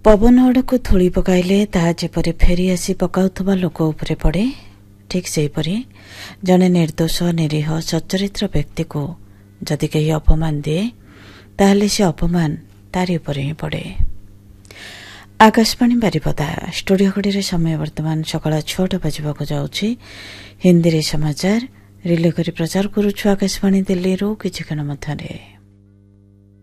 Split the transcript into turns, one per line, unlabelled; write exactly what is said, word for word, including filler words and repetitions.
पवन आड़क धूली पकाइले ताहा जेपरि फेरी आसी पकाउथुबा लोक उपरे पड़े, ठीक सेहीपरि जने निर्दोष निरीह सच्चरित्र व्यक्ति को जदि केही अपमान दिए ताहले से अपमान तारी उपरे ही पड़े। आकाशवाणी बारिपदा स्टूडियो घड़ी समय वर्तमान सकाळ छटा बजवाक जाउछि। हिंदी रे समाचार रिले करी प्रचार करूछु आकाशवाणी दिल्ली रो किछि क्षण मध्यरे।